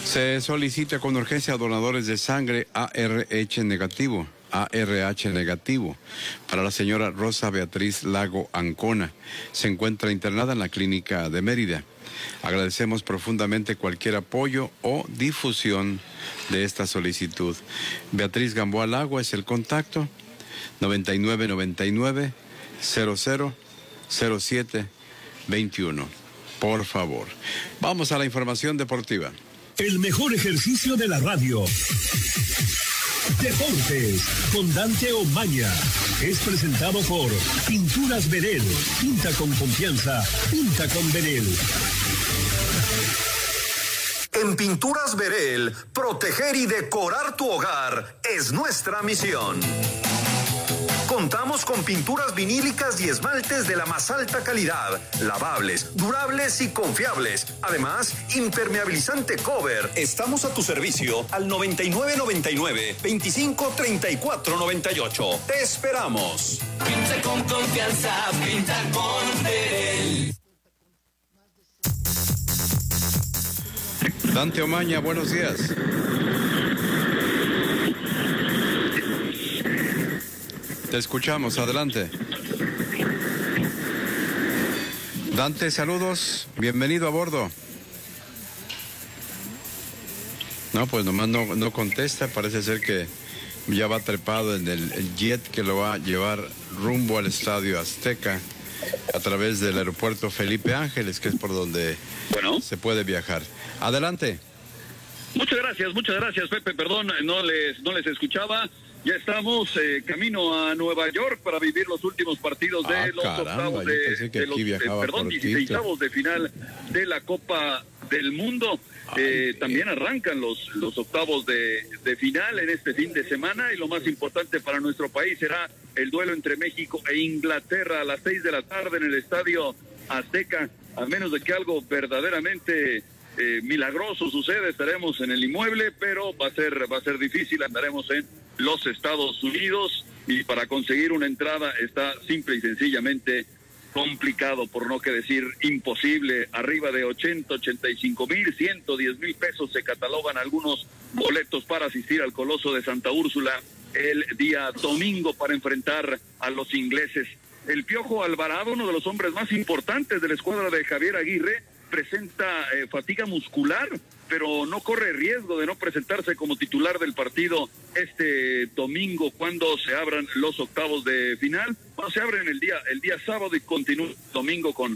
Se solicita con urgencia a donadores de sangre ARH negativo para la señora Rosa Beatriz Lago Ancona. Se encuentra internada en la clínica de Mérida. Agradecemos profundamente cualquier apoyo o difusión de esta solicitud. Beatriz Gamboa Lago es el contacto 9999-000721. Por favor. Vamos a la información deportiva. El mejor ejercicio de la radio. Deportes con Dante Omaña. Es presentado por Pinturas Verel. Pinta con confianza. Pinta con Verel. En Pinturas Verel, proteger y decorar tu hogar es nuestra misión. Contamos con pinturas vinílicas y esmaltes de la más alta calidad, lavables, durables y confiables. Además, impermeabilizante cover. Estamos a tu servicio al 9999-253498. Te esperamos. Pinta con confianza, pinta con Verel. Dante Omaña, buenos días. Te escuchamos, adelante. Dante, saludos, bienvenido a bordo. No, pues nomás no contesta, parece ser que ya va trepado en el jet que lo va a llevar rumbo al Estadio Azteca a través del aeropuerto Felipe Ángeles, que es por donde se puede viajar. Adelante. Muchas gracias, Pepe, perdón, no les escuchaba. Ya estamos camino a Nueva York para vivir los últimos partidos de los octavos de los 16avos de final de la Copa del Mundo. También arrancan los octavos de final en este fin de semana, y lo más importante para nuestro país será el duelo entre México e Inglaterra a las 6 de la tarde en el Estadio Azteca. A menos de que algo verdaderamente milagroso sucede, estaremos en el inmueble, pero va a ser difícil. Andaremos en los Estados Unidos y para conseguir una entrada está simple y sencillamente complicado, por no que decir imposible. Arriba de 85,000, 110,000 pesos se catalogan algunos boletos para asistir al Coloso de Santa Úrsula el día domingo para enfrentar a los ingleses. El Piojo Alvarado, uno de los hombres más importantes de la escuadra de Javier Aguirre, presenta fatiga muscular, pero no corre riesgo de no presentarse como titular del partido este domingo cuando se abran los octavos de final. Se abren el día sábado y continúa el domingo con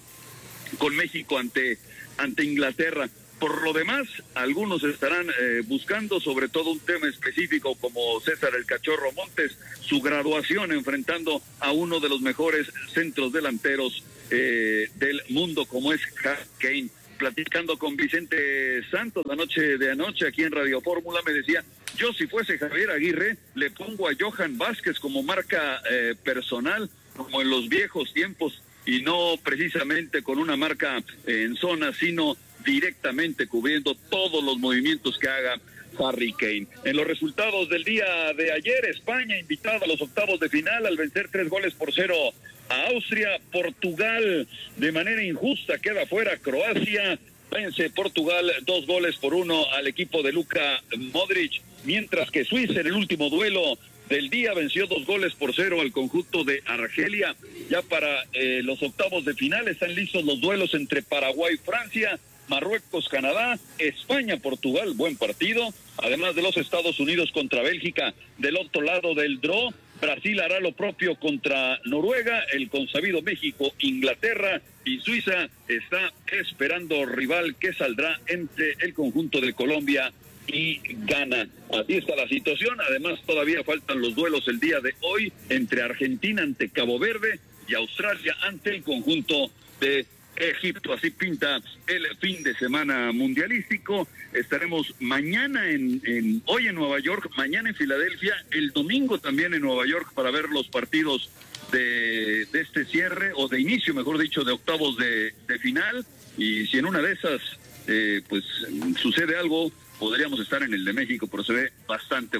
México ante Inglaterra. Por lo demás, algunos estarán buscando sobre todo un tema específico, como César el Cachorro Montes, su graduación enfrentando a uno de los mejores centros delanteros del mundo, como es Harry Kane. Platicando con Vicente Santos la noche de anoche aquí en Radio Fórmula, me decía: yo si fuese Javier Aguirre le pongo a Johan Vázquez como marca personal, como en los viejos tiempos, y no precisamente con una marca en zona, sino directamente cubriendo todos los movimientos que haga Harry Kane. En los resultados del día de ayer, España invitada a los octavos de final al vencer 3-0 a Austria. Portugal de manera injusta queda fuera. Croacia vence Portugal 2-1 al equipo de Luka Modric, mientras que Suiza en el último duelo del día venció 2-0 al conjunto de Argelia. Ya para los octavos de final están listos los duelos entre Paraguay, Francia, Marruecos, Canadá, España, Portugal, buen partido, además de los Estados Unidos contra Bélgica. Del otro lado del draw, Brasil hará lo propio contra Noruega, el consabido México, Inglaterra, y Suiza está esperando rival que saldrá entre el conjunto de Colombia y Ghana. Así está la situación. Además, todavía faltan los duelos el día de hoy entre Argentina ante Cabo Verde y Australia ante el conjunto de Egipto. Así pinta el fin de semana mundialístico. Estaremos mañana hoy en Nueva York, mañana en Filadelfia, el domingo también en Nueva York para ver los partidos de este cierre, o de inicio, mejor dicho, de octavos de final. Y si en una de esas pues sucede algo, podríamos estar en el de México, pero se ve bastante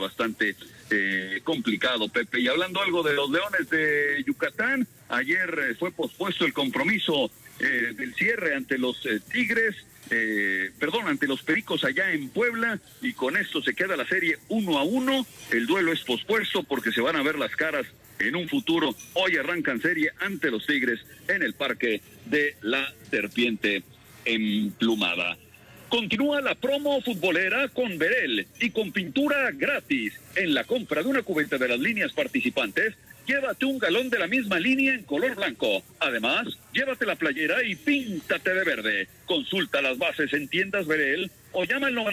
complicado, Pepe. Y hablando algo de los Leones de Yucatán, ayer fue pospuesto el compromiso del cierre ante los Tigres. ante los Pericos allá en Puebla, y con esto se queda la serie 1-1. El duelo es pospuesto porque se van a ver las caras en un futuro. Hoy arrancan serie ante los Tigres en el Parque de la Serpiente Emplumada. Continúa la promo futbolera con Verel y con pintura gratis. En la compra de una cubeta de las líneas participantes, llévate un galón de la misma línea en color blanco. Además, llévate la playera y píntate de verde. Consulta las bases en tiendas Verel o llama al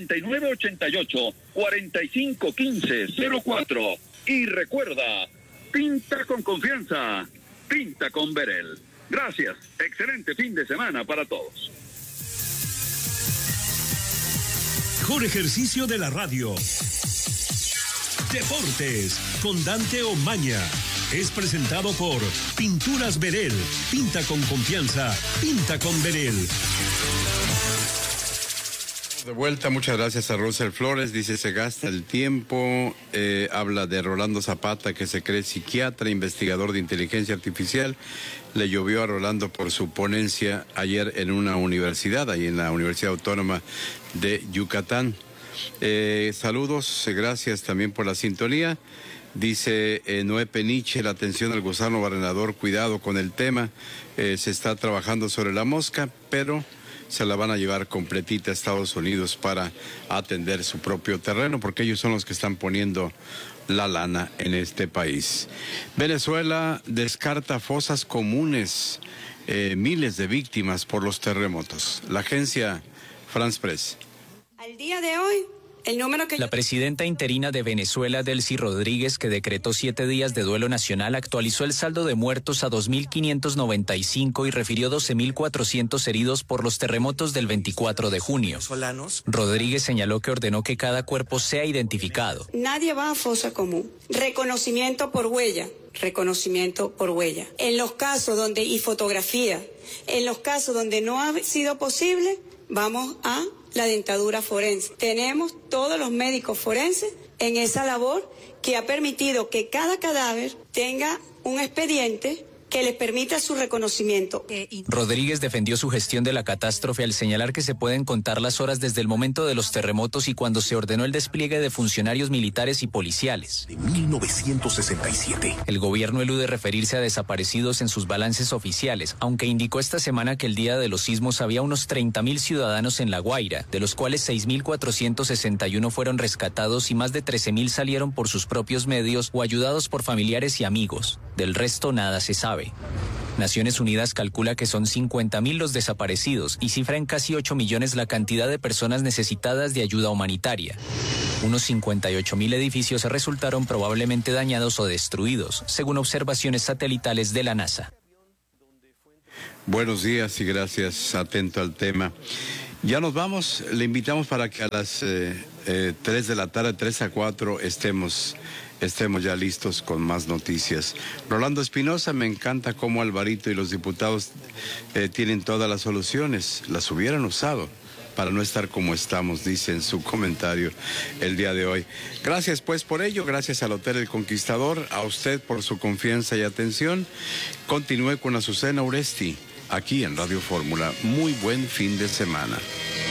9988-451504. Y recuerda, pinta con confianza, pinta con Verel. Gracias, excelente fin de semana para todos. Mejor ejercicio de la radio. Deportes con Dante Omaña. Es presentado por Pinturas Verel. Pinta con confianza. Pinta con Verel. De vuelta, muchas gracias a Rosel Flores. Dice, se gasta el tiempo. Habla de Rolando Zapata, que se cree psiquiatra, investigador de inteligencia artificial. Le llovió a Rolando por su ponencia ayer en una universidad, ahí en la Universidad Autónoma de Yucatán. Saludos, gracias también por la sintonía. Dice Noé Peniche, la atención al gusano barrenador, cuidado con el tema. Se está trabajando sobre la mosca, pero se la van a llevar completita a Estados Unidos para atender su propio terreno, porque ellos son los que están poniendo la lana en este país. Venezuela descarta fosas comunes, miles de víctimas por los terremotos. La agencia France Press. Al día de hoy, el número que... La presidenta interina de Venezuela, Delcy Rodríguez, que decretó 7 días de duelo nacional, actualizó el saldo de muertos a 2.595 y refirió 12.400 heridos por los terremotos del 24 de junio. Rodríguez señaló que ordenó que cada cuerpo sea identificado. Nadie va a fosa común. Reconocimiento por huella. Reconocimiento por huella. En los casos donde, y fotografía, en los casos donde no ha sido posible, vamos a la dentadura forense. Tenemos todos los médicos forenses en esa labor que ha permitido que cada cadáver tenga un expediente que les permita su reconocimiento. Rodríguez defendió su gestión de la catástrofe al señalar que se pueden contar las horas desde el momento de los terremotos y cuando se ordenó el despliegue de funcionarios militares y policiales. De 1967. El gobierno elude referirse a desaparecidos en sus balances oficiales, aunque indicó esta semana que el día de los sismos había unos 30.000 ciudadanos en La Guaira, de los cuales 6.461 fueron rescatados y más de 13.000 salieron por sus propios medios o ayudados por familiares y amigos. Del resto nada se sabe. Naciones Unidas calcula que son 50.000 los desaparecidos y cifra en casi 8 millones la cantidad de personas necesitadas de ayuda humanitaria. Unos 58.000 edificios resultaron probablemente dañados o destruidos, según observaciones satelitales de la NASA. Buenos días y gracias, atento al tema. Ya nos vamos, le invitamos para que a las 3 de la tarde, 3 a 4, estemos ya listos con más noticias. Rolando Espinosa, me encanta cómo Alvarito y los diputados tienen todas las soluciones, las hubieran usado para no estar como estamos, dice en su comentario el día de hoy. Gracias pues por ello, gracias al Hotel El Conquistador, a usted por su confianza y atención. Continúe con Azucena Uresti, aquí en Radio Fórmula. Muy buen fin de semana.